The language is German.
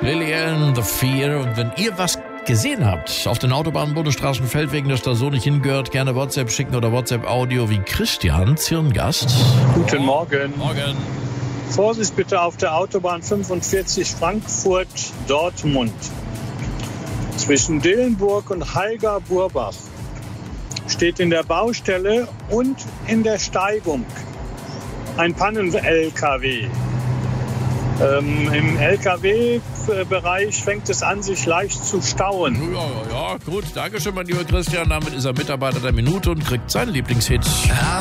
Lily Allen, The Fear. Und wenn ihr was gesehen habt auf den Autobahnen, Bundesstraßen, Feldwegen, dass da so nicht hingehört, gerne WhatsApp schicken oder WhatsApp-Audio wie Christian Zirngast. Guten Morgen. Morgen. Vorsicht bitte auf der Autobahn 45 Frankfurt-Dortmund. Zwischen Dillenburg und Haiger-Burbach steht in der Baustelle und in der Steigung ein Pannen-LKW. Im LKW-Bereich fängt es an, sich leicht zu stauen. Ja, gut. Dankeschön, mein lieber Christian. Damit ist er Mitarbeiter der Minute und kriegt seinen Lieblingshit.